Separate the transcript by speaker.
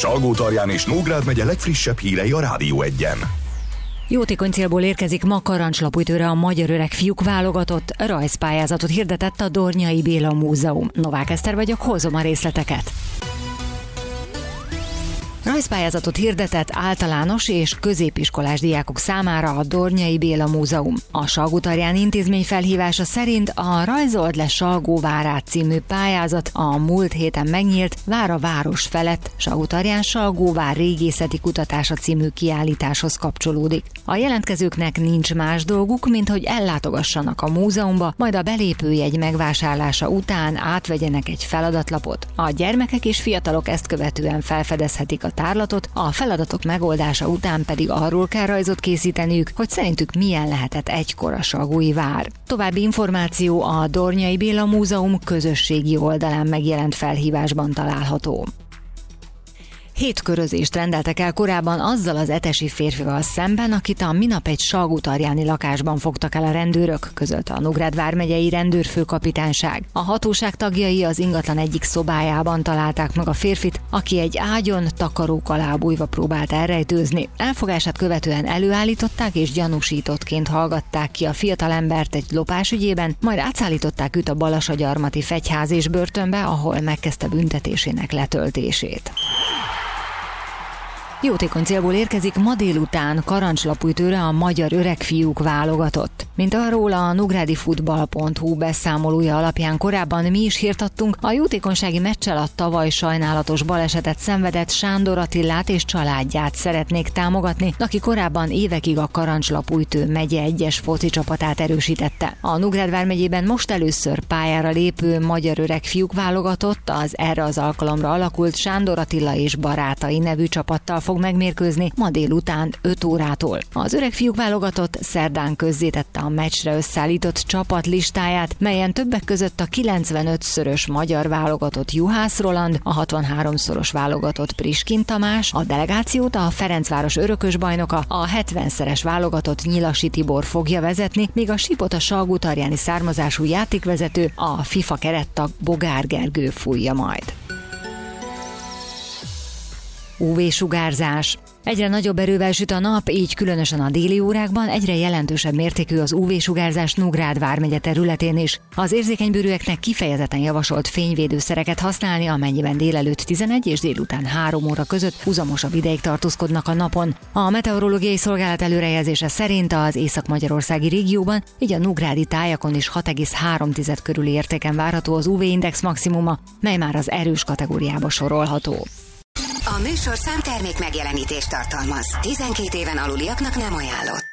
Speaker 1: Salgótarján és Nógrád megye legfrissebb hírei a Rádió 1-en.
Speaker 2: Jótékony célból érkezik ma Karancslapújtőre a Magyar Öreg Fiúk válogatott, rajzpályázatot hirdetett a Dornyai Béla Múzeum. Novák Eszter vagyok, hozom a részleteket. Rajzpályázatot hirdetett általános és középiskolás diákok számára a Dornyai Béla Múzeum. A Salgótarján intézmény felhívása szerint a Rajzold le Salgóvárát című pályázat a múlt héten megnyílt Vár a város felett Salgótarján Salgóvár régészeti kutatása című kiállításhoz kapcsolódik. A jelentkezőknek nincs más dolguk, mint hogy ellátogassanak a múzeumba, majd a belépőjegy megvásárlása után átvegyenek egy feladatlapot. A gyermekek és fiatalok ezt követően felfedezhetik a tárlatot, a feladatok megoldása után pedig arról kell rajzot készíteniük, hogy szerintük milyen lehetett egykor a salgói vár. További információ a Dornyai Béla Múzeum közösségi oldalán megjelent felhívásban található. 7 körözést rendeltek el korábban azzal az etesi férfival szemben, akit a minap egy salgótarjáni lakásban fogtak el a rendőrök, közölte a Nógrád vármegyei rendőrfőkapitányság. A hatóság tagjai az ingatlan egyik szobájában találták meg a férfit, aki egy ágyon takarók alá bújva próbált elrejtőzni. Elfogását követően előállították és gyanúsítottként hallgatták ki a fiatalembert egy lopás ügyében, majd átszállították őt a Balasagyarmati Fegyház és börtönbe, ahol megkezdte büntetésének letöltését. Jótékony célból érkezik ma délután Karancslapújtőre a Magyar Öreg Fiúk válogatott. Mint arról a nógrádifutball.hu beszámolója alapján korábban mi is hírt adtunk, a jótékonysági meccsel a tavaly sajnálatos balesetet szenvedett Sándor Attilát és családját szeretnék támogatni, aki korábban évekig a Karancslapújtő megye 1-es foci csapatát erősítette. A Nógrád vármegyében most először pályára lépő Magyar Öreg Fiúk válogatott az erre az alkalomra alakult Sándor Attila és barátai nevű csapattal fog megmérkőzni ma délután 5 órától. Az Öreg Fiúk válogatott szerdán közzétette a meccsre összeállított csapat listáját, melyen többek között a 95-szörös magyar válogatott Juhász Roland, a 63-szoros válogatott Priskin Tamás, a delegációt a Ferencváros örökös bajnoka, a 70-szeres válogatott Nyilasi Tibor fogja vezetni, míg a sípot a salgótarjáni származású játékvezető, a FIFA kerettag Bogár Gergő fújja majd. UV-sugárzás. Egyre nagyobb erővel süt a nap, így különösen a déli órákban egyre jelentősebb mértékű az UV-sugárzás Nógrád vármegye területén is. Az érzékenybőrűeknek kifejezetten javasolt fényvédőszereket használni, amennyiben délelőtt 11 és délután 3 óra között huzamosabb ideig tartózkodnak a napon. A meteorológiai szolgálat előrejelzése szerint az észak-magyarországi régióban, így a nógrádi tájakon is 6,3 körüli értéken várható az UV-index maximuma, mely már az erős kategóriába sorolható.
Speaker 3: A műsor számtermék megjelenítést tartalmaz. 12 éven aluliaknak nem ajánlott.